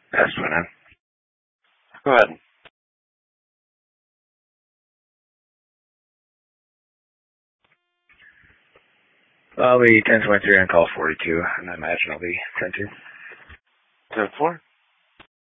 That's fine. Go ahead. I'll be 1023 on call 42, and I imagine I'll be 10-2. 10-4.